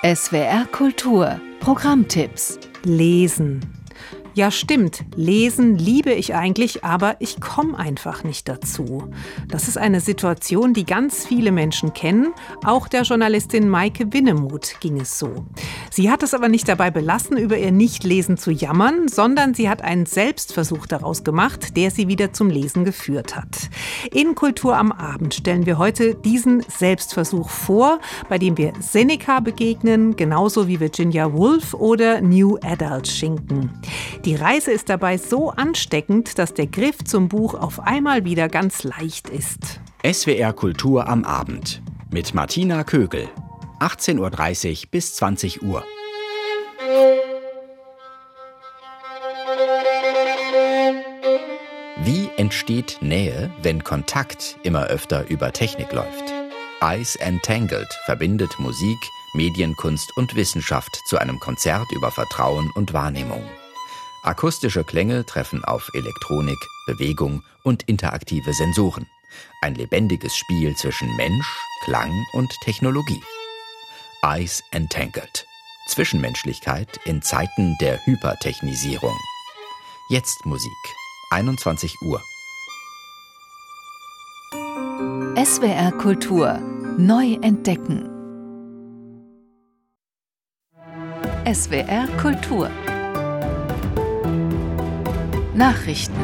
SWR Kultur Programmtipps. Lesen. Ja, stimmt. Lesen liebe ich eigentlich, aber ich komme einfach nicht dazu. Das ist eine Situation, die ganz viele Menschen kennen. Auch der Journalistin Maike Winnemuth ging es so. Sie hat es aber nicht dabei belassen, über ihr Nichtlesen zu jammern, sondern sie hat einen Selbstversuch daraus gemacht, der sie wieder zum Lesen geführt hat. In Kultur am Abend stellen wir heute diesen Selbstversuch vor, bei dem wir Seneca begegnen, genauso wie Virginia Woolf oder New Adult Schinken. Die Reise ist dabei so ansteckend, dass der Griff zum Buch auf einmal wieder ganz leicht ist. SWR Kultur am Abend mit Martina Kögel. 18:30 Uhr bis 20 Uhr. Wie entsteht Nähe, wenn Kontakt immer öfter über Technik läuft? Eyes Entangled verbindet Musik, Medienkunst und Wissenschaft zu einem Konzert über Vertrauen und Wahrnehmung. Akustische Klänge treffen auf Elektronik, Bewegung und interaktive Sensoren. Ein lebendiges Spiel zwischen Mensch, Klang und Technologie. Eyes Entangled. Zwischenmenschlichkeit in Zeiten der Hypertechnisierung. Jetzt Musik. 21 Uhr. SWR Kultur neu entdecken. SWR Kultur Nachrichten.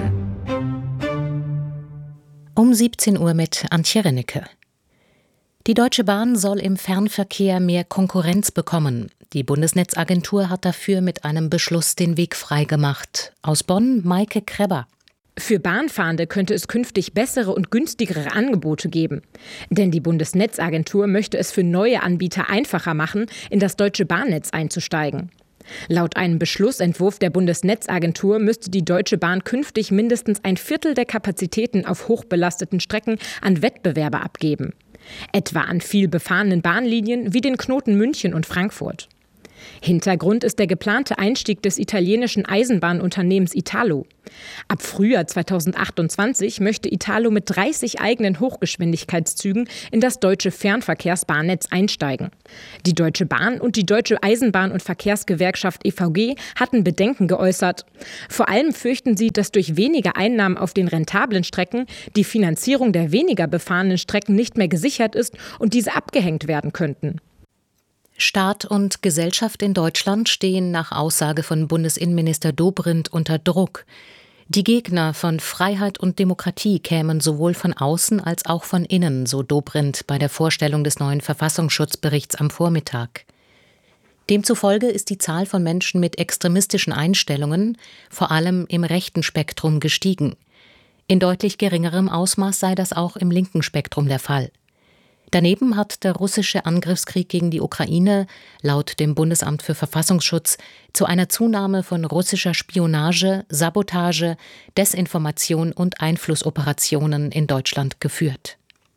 Um 17 Uhr mit Antje Rennecke. Die Deutsche Bahn soll im Fernverkehr mehr Konkurrenz bekommen. Die Bundesnetzagentur hat dafür mit einem Beschluss den Weg freigemacht. Aus Bonn Maike Krebber. Für Bahnfahrende könnte es künftig bessere und günstigere Angebote geben. Denn die Bundesnetzagentur möchte es für neue Anbieter einfacher machen, in das deutsche Bahnnetz einzusteigen. Laut einem Beschlussentwurf der Bundesnetzagentur müsste die Deutsche Bahn künftig mindestens ein Viertel der Kapazitäten auf hochbelasteten Strecken an Wettbewerber abgeben. Etwa an viel befahrenen Bahnlinien wie den Knoten München und Frankfurt. Hintergrund ist der geplante Einstieg des italienischen Eisenbahnunternehmens Italo. Ab Frühjahr 2028 möchte Italo mit 30 eigenen Hochgeschwindigkeitszügen in das deutsche Fernverkehrsbahnnetz einsteigen. Die Deutsche Bahn und die Deutsche Eisenbahn- und Verkehrsgewerkschaft EVG hatten Bedenken geäußert. Vor allem fürchten sie, dass durch weniger Einnahmen auf den rentablen Strecken die Finanzierung der weniger befahrenen Strecken nicht mehr gesichert ist und diese abgehängt werden könnten. Staat und Gesellschaft in Deutschland stehen nach Aussage von Bundesinnenminister Dobrindt unter Druck. Die Gegner von Freiheit und Demokratie kämen sowohl von außen als auch von innen, so Dobrindt bei der Vorstellung des neuen Verfassungsschutzberichts am Vormittag. Demzufolge ist die Zahl von Menschen mit extremistischen Einstellungen vor allem im rechten Spektrum gestiegen. In deutlich geringerem Ausmaß sei das auch im linken Spektrum der Fall. Daneben hat der russische Angriffskrieg gegen die Ukraine laut dem Bundesamt für Verfassungsschutz zu einer Zunahme von russischer Spionage, Sabotage, Desinformation und Einflussoperationen in Deutschland geführt.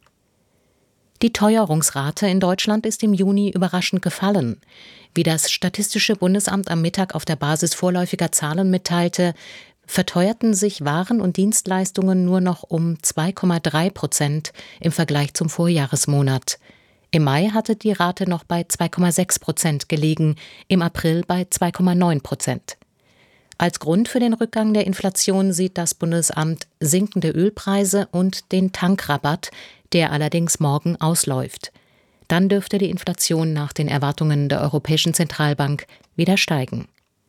Die Teuerungsrate in Deutschland ist im Juni überraschend gefallen. Wie das Statistische Bundesamt am Mittag auf der Basis vorläufiger Zahlen mitteilte, verteuerten sich Waren und Dienstleistungen nur noch um 2,3% im Vergleich zum Vorjahresmonat. Im Mai hatte die Rate noch bei 2,6% gelegen, im April bei 2,9%. Als Grund für den Rückgang der Inflation sieht das Bundesamt sinkende Ölpreise und den Tankrabatt, der allerdings morgen ausläuft. Dann dürfte die Inflation nach den Erwartungen der Europäischen Zentralbank wieder steigen.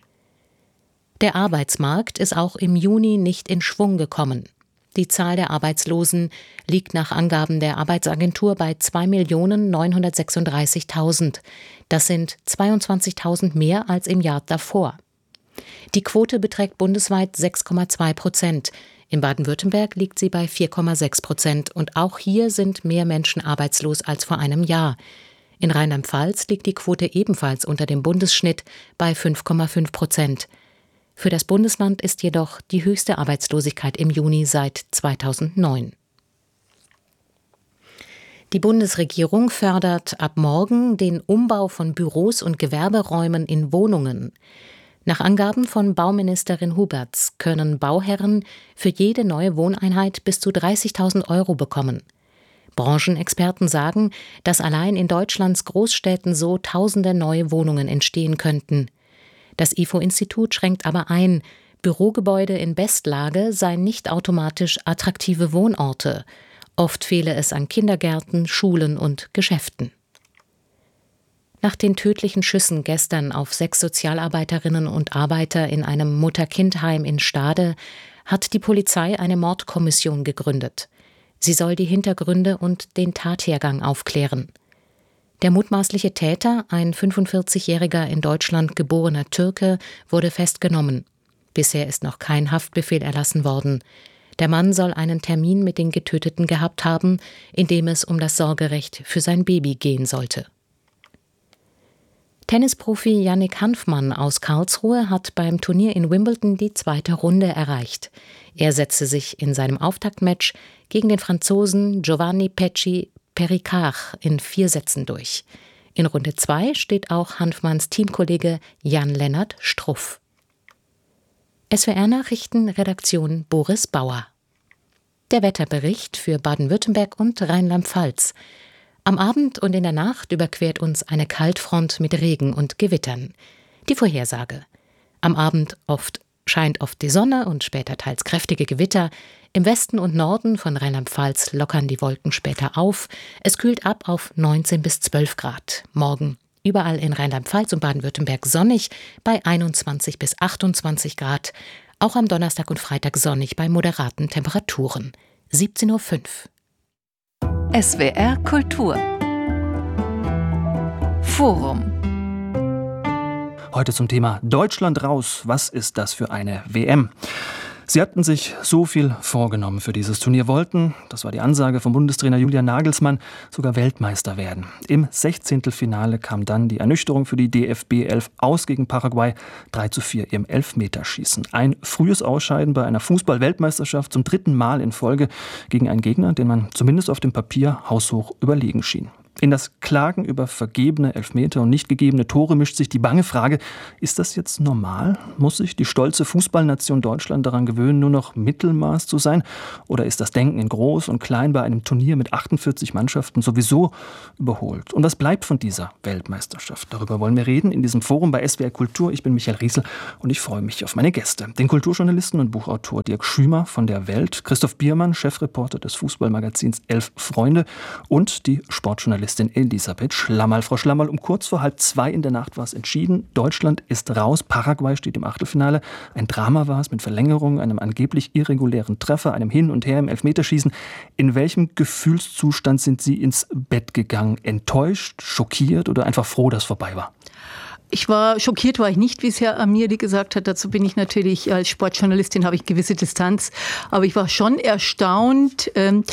Der Arbeitsmarkt ist auch im Juni nicht in Schwung gekommen. Die Zahl der Arbeitslosen liegt nach Angaben der Arbeitsagentur bei 2.936.000. Das sind 22.000 mehr als im Jahr davor. Die Quote beträgt bundesweit 6,2%. In Baden-Württemberg liegt sie bei 4,6% und auch hier sind mehr Menschen arbeitslos als vor einem Jahr. In Rheinland-Pfalz liegt die Quote ebenfalls unter dem Bundesschnitt bei 5,5%. Für das Bundesland ist jedoch die höchste Arbeitslosigkeit im Juni seit 2009. Die Bundesregierung fördert ab morgen den Umbau von Büros und Gewerberäumen in Wohnungen. Nach Angaben von Bauministerin Huberts können Bauherren für jede neue Wohneinheit bis zu 30.000 € bekommen. Branchenexperten sagen, dass allein in Deutschlands Großstädten so tausende neue Wohnungen entstehen könnten. Das IFO-Institut schränkt aber ein, Bürogebäude in Bestlage seien nicht automatisch attraktive Wohnorte. Oft fehle es an Kindergärten, Schulen und Geschäften. Nach den tödlichen Schüssen gestern auf 6 Sozialarbeiterinnen und Arbeiter in einem Mutter-Kind-Heim in Stade hat die Polizei eine Mordkommission gegründet. Sie soll die Hintergründe und den Tathergang aufklären. Der mutmaßliche Täter, ein 45-jähriger in Deutschland geborener Türke, wurde festgenommen. Bisher ist noch kein Haftbefehl erlassen worden. Der Mann soll einen Termin mit den Getöteten gehabt haben, in dem es um das Sorgerecht für sein Baby gehen sollte. Tennisprofi Yannick Hanfmann aus Karlsruhe hat beim Turnier in Wimbledon die 2. Runde erreicht. Er setzte sich in seinem Auftaktmatch gegen den Franzosen Giovanni Pecci Perricard in 4 Sätzen durch. In Runde 2 steht auch Hanfmanns Teamkollege Jan-Lennart Struff. SWR-Nachrichten, Redaktion Boris Bauer. Der Wetterbericht für Baden-Württemberg und Rheinland-Pfalz. Am Abend und in der Nacht überquert uns eine Kaltfront mit Regen und Gewittern. Die Vorhersage. Am Abend scheint oft die Sonne und später teils kräftige Gewitter. Im Westen und Norden von Rheinland-Pfalz lockern die Wolken später auf. Es kühlt ab auf 19 bis 12 Grad. Morgen überall in Rheinland-Pfalz und Baden-Württemberg sonnig bei 21 bis 28 Grad. Auch am Donnerstag und Freitag sonnig bei moderaten Temperaturen. 17:05 Uhr. SWR Kultur Forum. Heute zum Thema Deutschland raus. Was ist das für eine WM? Sie hatten sich so viel vorgenommen für dieses Turnier, wollten, das war die Ansage vom Bundestrainer Julian Nagelsmann, sogar Weltmeister werden. Im 16. Finale kam dann die Ernüchterung für die DFB 11 aus gegen Paraguay, 3:4 im Elfmeterschießen. Ein frühes Ausscheiden bei einer Fußball-Weltmeisterschaft zum 3. Mal in Folge gegen einen Gegner, den man zumindest auf dem Papier haushoch überlegen schien. In das Klagen über vergebene Elfmeter und nicht gegebene Tore mischt sich die bange Frage, ist das jetzt normal? Muss sich die stolze Fußballnation Deutschland daran gewöhnen, nur noch Mittelmaß zu sein? Oder ist das Denken in Groß und Klein bei einem Turnier mit 48 Mannschaften sowieso überholt? Und was bleibt von dieser Weltmeisterschaft? Darüber wollen wir reden in diesem Forum bei SWR Kultur. Ich bin Michael Riesel und ich freue mich auf meine Gäste. Den Kulturjournalisten und Buchautor Dirk Schümer von der Welt, Christoph Biermann, Chefreporter des Fußballmagazins 11 Freunde und die Sportjournalistin Elisabeth Schlammerl. Frau Schlammerl, um kurz vor 1:30 in der Nacht war es entschieden. Deutschland ist raus. Paraguay steht im Achtelfinale. Ein Drama war es mit Verlängerung, einem angeblich irregulären Treffer, einem Hin und Her im Elfmeterschießen. In welchem Gefühlszustand sind Sie ins Bett gegangen? Enttäuscht, schockiert oder einfach froh, dass es vorbei war? Schockiert war ich nicht, wie es Herr Amiri gesagt hat. Dazu bin ich natürlich als Sportjournalistin, habe ich gewisse Distanz. Aber ich war schon erstaunt,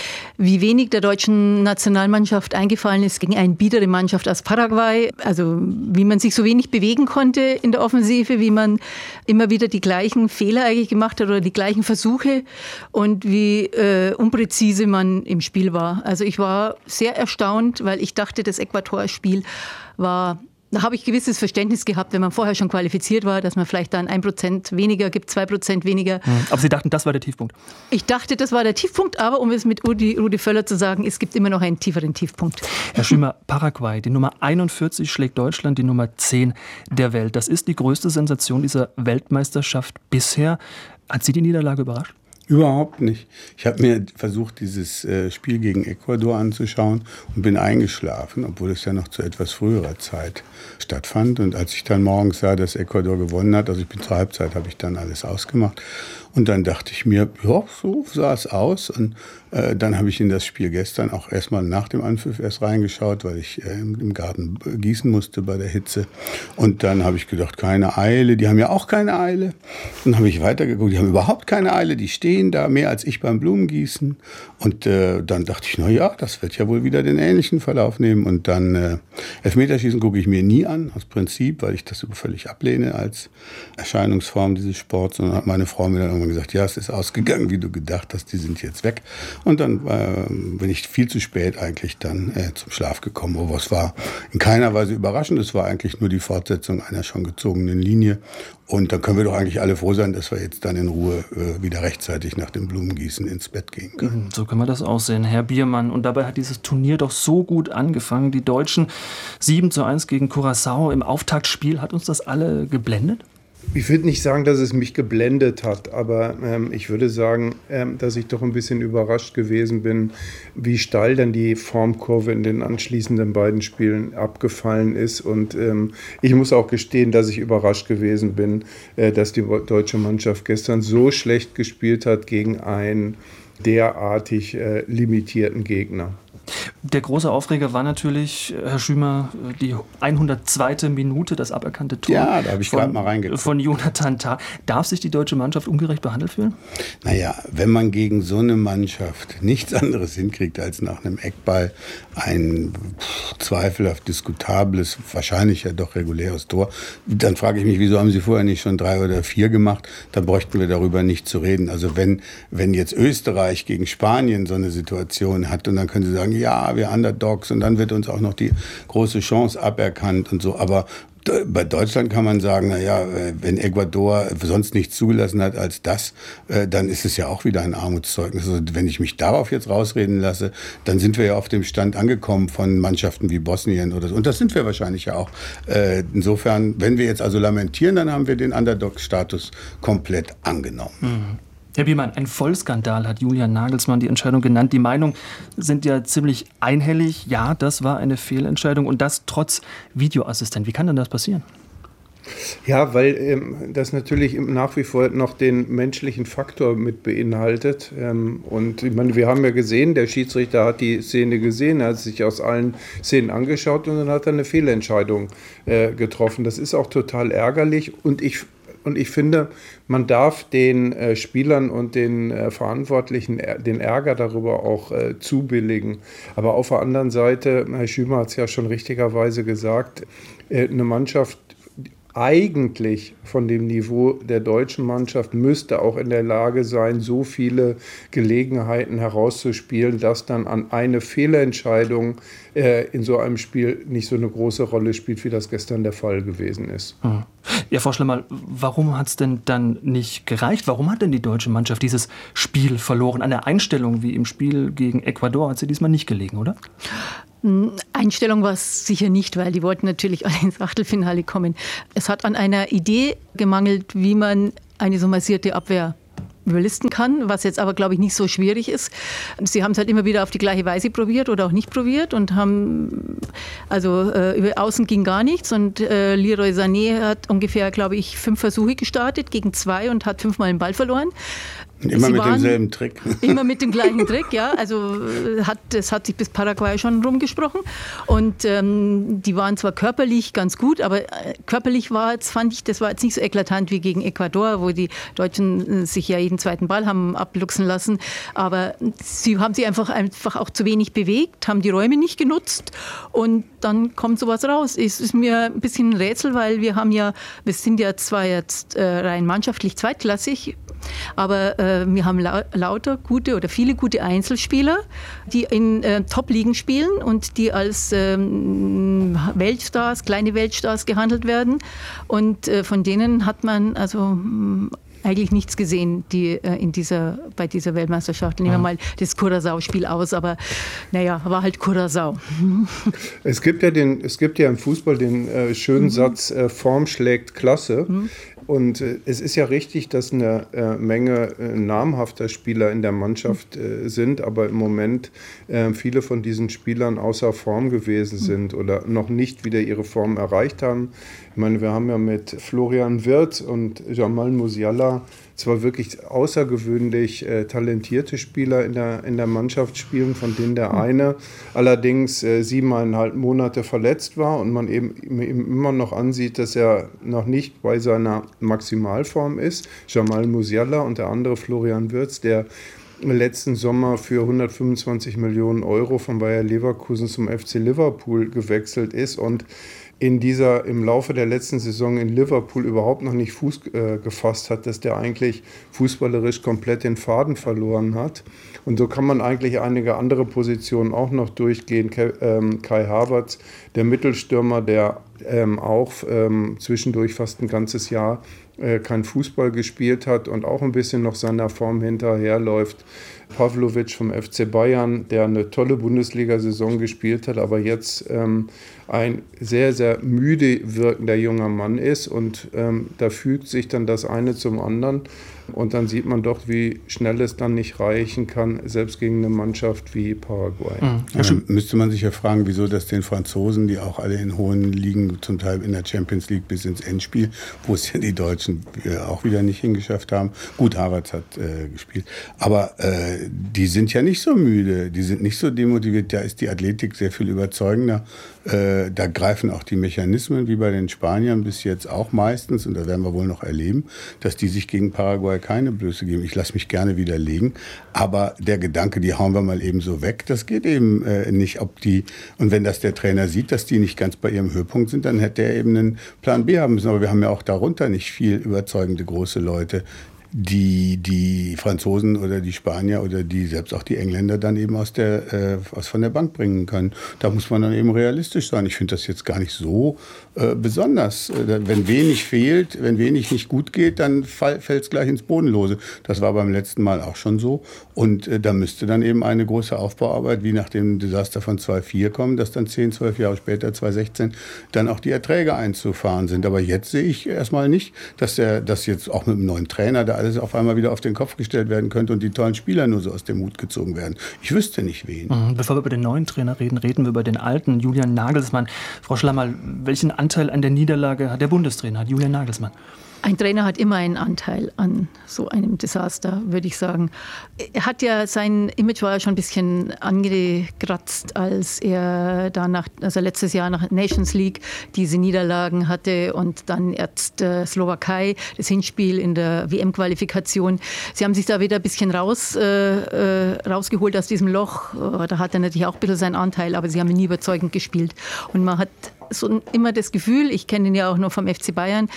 wie wenig der deutschen Nationalmannschaft eingefallen ist gegen eine biedere Mannschaft aus Paraguay. Also wie man sich so wenig bewegen konnte in der Offensive, wie man immer wieder die gleichen Fehler eigentlich gemacht hat oder die gleichen Versuche und wie unpräzise man im Spiel war. Also ich war sehr erstaunt, weil ich dachte, das Äquatorspiel war... Da habe ich gewisses Verständnis gehabt, wenn man vorher schon qualifiziert war, dass man vielleicht dann 1% weniger gibt, 2% weniger. Aber Sie dachten, das war der Tiefpunkt? Ich dachte, das war der Tiefpunkt, aber um es mit Rudi Völler zu sagen, es gibt immer noch einen tieferen Tiefpunkt. Herr Schümer, Paraguay, die Nummer 41 schlägt Deutschland, die Nummer 10 der Welt. Das ist die größte Sensation dieser Weltmeisterschaft bisher. Hat Sie die Niederlage überrascht? Überhaupt nicht. Ich habe mir versucht, dieses Spiel gegen Ecuador anzuschauen und bin eingeschlafen, obwohl es ja noch zu etwas früherer Zeit stattfand. Und als ich dann morgens sah, dass Ecuador gewonnen hat, also ich bin zur Halbzeit, habe ich dann alles ausgemacht. Und dann dachte ich mir, ja, so sah es aus. Und dann habe ich in das Spiel gestern auch erstmal nach dem Anpfiff erst reingeschaut, weil ich im Garten gießen musste bei der Hitze. Und dann habe ich gedacht, keine Eile, die haben ja auch keine Eile. Dann habe ich weitergeguckt, die haben überhaupt keine Eile, die stehen da mehr als ich beim Blumengießen. Und dann dachte ich, na ja, das wird ja wohl wieder den ähnlichen Verlauf nehmen. Und dann Elfmeterschießen gucke ich mir nie an, aus Prinzip, weil ich das völlig ablehne als Erscheinungsform dieses Sports. Und dann hat meine Frau mir dann irgendwann gesagt, ja, es ist ausgegangen, wie du gedacht hast, die sind jetzt weg. Und dann bin ich viel zu spät eigentlich dann zum Schlaf gekommen. Aber es war in keiner Weise überraschend, es war eigentlich nur die Fortsetzung einer schon gezogenen Linie. Und dann können wir doch eigentlich alle froh sein, dass wir jetzt dann in Ruhe wieder rechtzeitig nach dem Blumengießen ins Bett gehen können. So können wir das aussehen, Herr Biermann. Und dabei hat dieses Turnier doch so gut angefangen. Die Deutschen 7:1 gegen Curaçao im Auftaktspiel. Hat uns das alle geblendet? Ich würde nicht sagen, dass es mich geblendet hat, aber ich würde sagen, dass ich doch ein bisschen überrascht gewesen bin, wie steil dann die Formkurve in den anschließenden beiden Spielen abgefallen ist. Und ich muss auch gestehen, dass ich überrascht gewesen bin, dass die deutsche Mannschaft gestern so schlecht gespielt hat gegen einen derartig limitierten Gegner. Der große Aufreger war natürlich, Herr Schümer, die 102. Minute, das aberkannte Tor. Ja, da habe ich gerade mal reingeguckt. Von Jonathan Tah. Darf sich die deutsche Mannschaft ungerecht behandelt fühlen? Naja, wenn man gegen so eine Mannschaft nichts anderes hinkriegt, als nach einem Eckball ein zweifelhaft diskutables, wahrscheinlich ja doch reguläres Tor, dann frage ich mich, wieso haben Sie vorher nicht schon 3 oder 4 gemacht? Dann bräuchten wir darüber nicht zu reden. Also wenn jetzt Österreich gegen Spanien so eine Situation hat und dann können Sie sagen, ja, wir Underdogs und dann wird uns auch noch die große Chance aberkannt und so. Aber bei Deutschland kann man sagen, naja, wenn Ecuador sonst nichts zugelassen hat als das, dann ist es ja auch wieder ein Armutszeugnis. Also wenn ich mich darauf jetzt rausreden lasse, dann sind wir ja auf dem Stand angekommen von Mannschaften wie Bosnien oder so. Und das sind wir wahrscheinlich ja auch. Insofern, wenn wir jetzt also lamentieren, dann haben wir den Underdog-Status komplett angenommen. Mhm. Herr Biermann, ein Vollskandal hat Julian Nagelsmann die Entscheidung genannt. Die Meinungen sind ja ziemlich einhellig. Ja, das war eine Fehlentscheidung und das trotz Videoassistent. Wie kann denn das passieren? Ja, weil das natürlich nach wie vor noch den menschlichen Faktor mit beinhaltet. Und ich meine, wir haben ja gesehen, der Schiedsrichter hat die Szene gesehen, er hat sich aus allen Szenen angeschaut und dann hat er eine Fehlentscheidung getroffen. Das ist auch total ärgerlich und ich finde, man darf den Spielern und den Verantwortlichen den Ärger darüber auch zubilligen. Aber auf der anderen Seite, Herr Schümer hat es ja schon richtigerweise gesagt, eine Mannschaft eigentlich von dem Niveau der deutschen Mannschaft müsste auch in der Lage sein, so viele Gelegenheiten herauszuspielen, dass dann an eine Fehlentscheidung in so einem Spiel nicht so eine große Rolle spielt, wie das gestern der Fall gewesen ist. Ja, Frau Schlemmerl, warum hat es denn dann nicht gereicht? Warum hat denn die deutsche Mannschaft dieses Spiel verloren? An der Einstellung wie im Spiel gegen Ecuador hat sie diesmal nicht gelegen, oder? Einstellung war es sicher nicht, weil die wollten natürlich alle ins Achtelfinale kommen. Es hat an einer Idee gemangelt, wie man eine so massierte Abwehr überlisten kann, was jetzt aber, glaube ich, nicht so schwierig ist. Sie haben es halt immer wieder auf die gleiche Weise probiert oder auch nicht probiert und haben, also über Außen ging gar nichts und Leroy Sané hat ungefähr, glaube ich, 5 Versuche gestartet gegen 2 und hat 5-mal den Ball verloren. Und immer mit demselben Trick. Immer mit dem gleichen Trick, ja. Also das hat sich bis Paraguay schon rumgesprochen. Und die waren zwar körperlich ganz gut, aber körperlich fand ich, das war jetzt nicht so eklatant wie gegen Ecuador, wo die Deutschen sich ja jeden zweiten Ball haben abluchsen lassen. Aber sie haben sich einfach auch zu wenig bewegt, haben die Räume nicht genutzt und dann kommt sowas raus. Es ist mir ein bisschen ein Rätsel, weil wir sind ja zwar jetzt rein mannschaftlich zweitklassig, aber wir haben lauter gute oder viele gute Einzelspieler, die in Top-Ligen spielen und die als Weltstars, kleine Weltstars gehandelt werden. Und von denen hat man also eigentlich nichts gesehen, die bei dieser Weltmeisterschaft. Nehmen wir mal das Curaçao-Spiel aus, aber naja, war halt Curaçao. Es gibt ja im Fußball den schönen Satz, Form schlägt Klasse. Und es ist ja richtig, dass eine Menge namhafter Spieler in der Mannschaft sind, aber im Moment viele von diesen Spielern außer Form gewesen sind oder noch nicht wieder ihre Form erreicht haben. Ich meine, wir haben ja mit Florian Wirtz und Jamal Musiala zwar wirklich außergewöhnlich talentierte Spieler in der Mannschaft spielen, von denen der eine allerdings 7,5 Monate verletzt war und man eben immer noch ansieht, dass er noch nicht bei seiner Maximalform ist. Jamal Musiala und der andere Florian Wirtz, der letzten Sommer für 125 Millionen Euro von Bayer Leverkusen zum FC Liverpool gewechselt ist und im Laufe der letzten Saison in Liverpool überhaupt noch nicht Fuß gefasst hat, dass der eigentlich fußballerisch komplett den Faden verloren hat. Und so kann man eigentlich einige andere Positionen auch noch durchgehen. Kai Havertz, der Mittelstürmer, der auch zwischendurch fast ein ganzes Jahr kein Fußball gespielt hat und auch ein bisschen noch seiner Form hinterherläuft. Pavlovic vom FC Bayern, der eine tolle Bundesliga-Saison gespielt hat, aber jetzt ein sehr, sehr müde wirkender junger Mann ist und da fügt sich dann das eine zum anderen und dann sieht man doch, wie schnell es dann nicht reichen kann, selbst gegen eine Mannschaft wie Paraguay. Ja, müsste man sich ja fragen, wieso das den Franzosen, die auch alle in hohen Ligen, zum Teil in der Champions League bis ins Endspiel, wo es ja die Deutschen auch wieder nicht hingeschafft haben. Gut, Havertz hat gespielt, aber die sind ja nicht so müde, die sind nicht so demotiviert, da ist die Athletik sehr viel überzeugender. Da greifen auch die Mechanismen, wie bei den Spaniern bis jetzt auch meistens, und da werden wir wohl noch erleben, dass die sich gegen Paraguay keine Blöße geben. Ich lasse mich gerne widerlegen, aber der Gedanke, die hauen wir mal eben so weg, das geht eben nicht. Und wenn das der Trainer sieht, dass die nicht ganz bei ihrem Höhepunkt sind, dann hätte er eben einen Plan B haben müssen. Aber wir haben ja auch darunter nicht viel überzeugende große Leute, die Franzosen oder die Spanier oder selbst auch die Engländer dann eben was von der Bank bringen können. Da muss man dann eben realistisch sein. Ich finde das jetzt gar nicht so besonders. Wenn wenig fehlt, wenn wenig nicht gut geht, dann fällt es gleich ins Bodenlose. Das war beim letzten Mal auch schon so. Und da müsste dann eben eine große Aufbauarbeit wie nach dem Desaster von 2004 kommen, dass dann 10, 12 Jahre später, 2016, dann auch die Erträge einzufahren sind. Aber jetzt sehe ich erstmal nicht, dass jetzt auch mit einem neuen Trainer da alles auf einmal wieder auf den Kopf gestellt werden könnte und die tollen Spieler nur so aus dem Hut gezogen werden. Ich wüsste nicht wen. Bevor wir über den neuen Trainer reden wir über den alten, Julian Nagelsmann. Frau Schlammerl, welchen Anteil an der Niederlage hat der Bundestrainer, hat Julian Nagelsmann? Ein Trainer hat immer einen Anteil an so einem Desaster, würde ich sagen. Sein Image war ja schon ein bisschen angekratzt, als er letztes Jahr nach Nations League diese Niederlagen hatte und dann erst Slowakei, das Hinspiel in der WM-Qualifikation. Sie haben sich da wieder ein bisschen rausgeholt aus diesem Loch. Da hat er natürlich auch ein bisschen seinen Anteil, aber sie haben ihn nie überzeugend gespielt. Und man hat so immer das Gefühl, ich kenne ihn ja auch nur vom FC Bayern,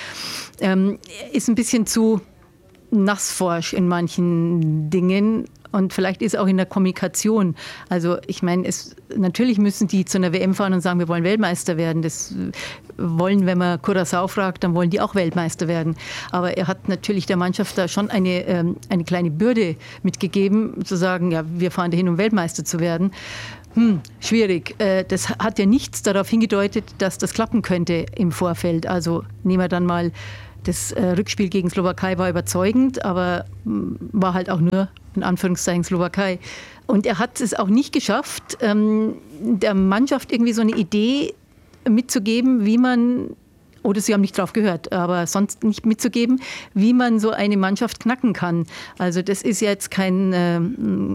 ist ein bisschen zu nassforsch in manchen Dingen und vielleicht ist auch in der Kommunikation. Also ich meine, natürlich müssen die zu einer WM fahren und sagen, wir wollen Weltmeister werden. Das wollen, wenn man Curaçao fragt, dann wollen die auch Weltmeister werden. Aber er hat natürlich der Mannschaft da schon eine kleine Bürde mitgegeben, zu sagen, ja, wir fahren dahin, um Weltmeister zu werden. Schwierig. Das hat ja nichts darauf hingedeutet, dass das klappen könnte im Vorfeld. Also nehmen wir dann mal, das Rückspiel gegen Slowakei war überzeugend, aber war halt auch nur in Anführungszeichen Slowakei. Und er hat es auch nicht geschafft, der Mannschaft irgendwie so eine Idee mitzugeben, wie man, oder sie haben nicht drauf gehört, aber sonst nicht mitzugeben, wie man so eine Mannschaft knacken kann. Also das ist jetzt keine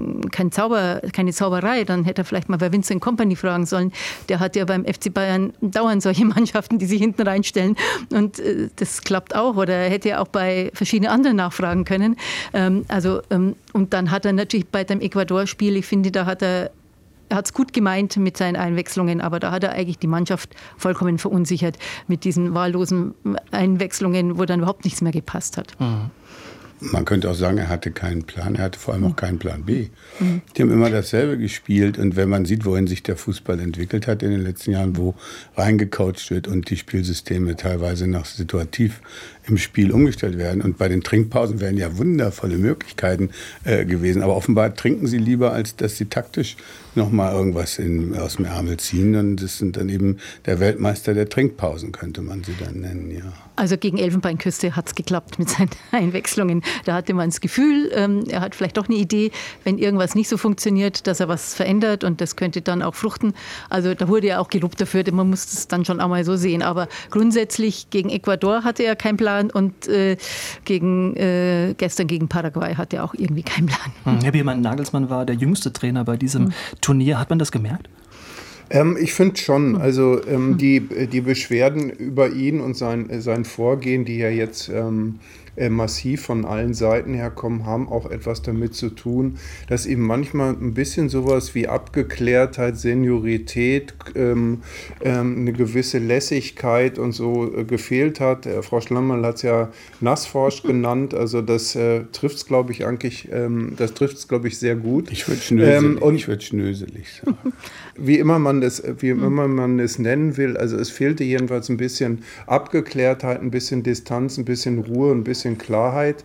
Zauberei. Dann hätte er vielleicht mal bei Vincent Kompany fragen sollen. Der hat ja beim FC Bayern dauernd solche Mannschaften, die sich hinten reinstellen. Und das klappt auch. Oder er hätte ja auch bei verschiedenen anderen nachfragen können. Und dann hat er natürlich bei dem Ecuador-Spiel, ich finde, da hat er es gut gemeint mit seinen Einwechslungen, aber da hat er eigentlich die Mannschaft vollkommen verunsichert mit diesen wahllosen Einwechslungen, wo dann überhaupt nichts mehr gepasst hat. Man könnte auch sagen, er hatte keinen Plan, er hatte vor allem auch keinen Plan B. Die haben immer dasselbe gespielt und wenn man sieht, wohin sich der Fußball entwickelt hat in den letzten Jahren, wo reingecoacht wird und die Spielsysteme teilweise noch situativ im Spiel umgestellt werden und bei den Trinkpausen wären ja wundervolle Möglichkeiten gewesen, aber offenbar trinken sie lieber, als dass sie taktisch nochmal irgendwas aus dem Ärmel ziehen und das sind dann eben der Weltmeister der Trinkpausen, könnte man sie dann nennen, ja. Also gegen Elfenbeinküste hat es geklappt mit seinen Einwechslungen. Da hatte man das Gefühl, er hat vielleicht doch eine Idee, wenn irgendwas nicht so funktioniert, dass er was verändert und das könnte dann auch fruchten. Also da wurde er auch gelobt dafür, man muss es dann schon auch mal so sehen. Aber grundsätzlich gegen Ecuador hatte er keinen Plan und gestern gegen Paraguay hatte er auch irgendwie keinen Plan. Herr Biermann, Nagelsmann war der jüngste Trainer bei diesem Turnier. Hat man das gemerkt? Ich finde schon, also die Beschwerden über ihn und sein Vorgehen, die ja jetzt massiv von allen Seiten herkommen, haben auch etwas damit zu tun, dass eben manchmal ein bisschen sowas wie Abgeklärtheit, Seniorität, eine gewisse Lässigkeit und so gefehlt hat. Frau Schlammerl hat es ja Nassforsch genannt, also das trifft es, glaube ich, sehr gut. Ich würde schnöselig sagen. Wie immer man es nennen will, also es fehlte jedenfalls ein bisschen Abgeklärtheit, ein bisschen Distanz, ein bisschen Ruhe, ein bisschen Klarheit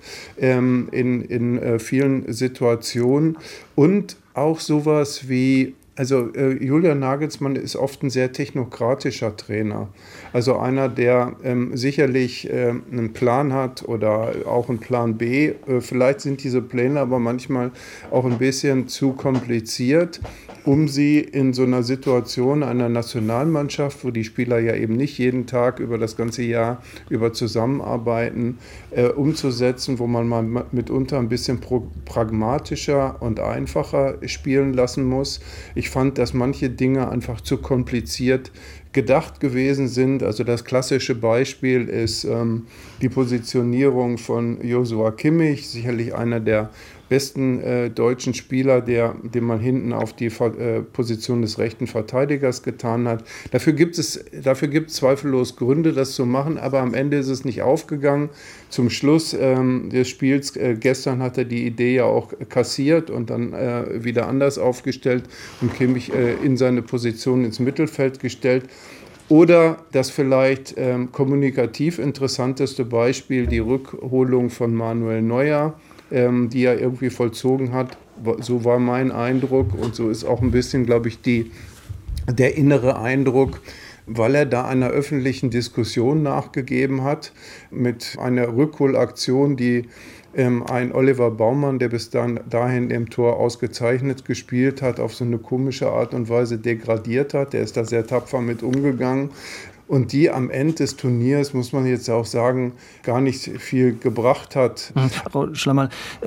in vielen Situationen und auch sowas wie, also Julian Nagelsmann ist oft ein sehr technokratischer Trainer. Also einer, der sicherlich einen Plan hat oder auch einen Plan B. Vielleicht sind diese Pläne aber manchmal auch ein bisschen zu kompliziert, um sie in so einer Situation einer Nationalmannschaft, wo die Spieler ja eben nicht jeden Tag über das ganze Jahr über zusammenarbeiten, umzusetzen, wo man mal mitunter ein bisschen pragmatischer und einfacher spielen lassen muss. Ich fand, dass manche Dinge einfach zu kompliziert gedacht gewesen sind. Also das klassische Beispiel ist die Positionierung von Joshua Kimmich, sicherlich einer der besten deutschen Spieler, den man hinten auf die Position des rechten Verteidigers getan hat. Dafür gibt es zweifellos Gründe, das zu machen, aber am Ende ist es nicht aufgegangen. Zum Schluss des Spiels, gestern hat er die Idee ja auch kassiert und dann wieder anders aufgestellt und Kimmich in seine Position ins Mittelfeld gestellt. Oder das vielleicht kommunikativ interessanteste Beispiel, die Rückholung von Manuel Neuer, die er irgendwie vollzogen hat. So war mein Eindruck und so ist auch ein bisschen, glaube ich, der innere Eindruck, weil er da einer öffentlichen Diskussion nachgegeben hat mit einer Rückholaktion, die ein Oliver Baumann, der bis dahin im Tor ausgezeichnet gespielt hat, auf so eine komische Art und Weise degradiert hat. Der ist da sehr tapfer mit umgegangen. Und die am Ende des Turniers, muss man jetzt auch sagen, gar nicht viel gebracht hat. Frau Schlammerl,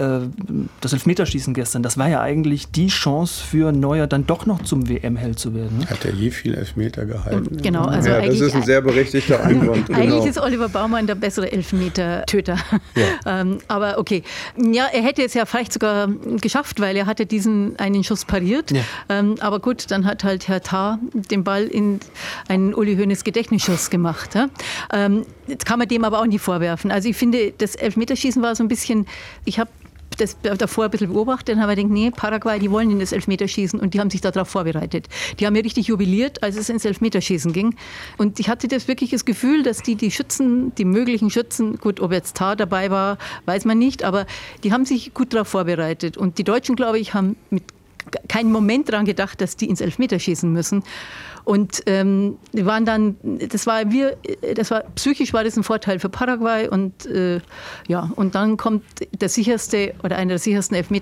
das Elfmeterschießen gestern, das war ja eigentlich die Chance für Neuer, dann doch noch zum WM-Held zu werden. Ne? Hat er je viel Elfmeter gehalten? Genau, also ja, das ist ein sehr berechtigter Einwand. Eigentlich ist Oliver Baumann der bessere Elfmeter-Töter. Ja. Aber okay. Ja, er hätte es ja vielleicht sogar geschafft, weil er hatte diesen einen Schuss pariert. Ja. Aber gut, dann hat halt Herr Tah den Ball in einen Uli Hoeneß Gedächtnisschuss gemacht. Ja? Jetzt kann man dem aber auch nicht vorwerfen. Also ich finde, das Elfmeterschießen war so ein bisschen, ich habe das davor ein bisschen beobachtet und habe gedacht, nee, Paraguay, die wollen in das Elfmeterschießen und die haben sich darauf vorbereitet. Die haben ja richtig jubiliert, als es ins Elfmeterschießen ging. Und ich hatte wirklich das Gefühl, dass die Schützen, die möglichen Schützen, gut, ob jetzt Tah dabei war, weiß man nicht, aber die haben sich gut darauf vorbereitet. Und die Deutschen, glaube ich, haben mit keinen Moment daran gedacht, dass die ins Elfmeterschießen müssen. Und waren dann, psychisch war das ein Vorteil für Paraguay und und dann kommt der sicherste oder einer der sichersten Elfmeter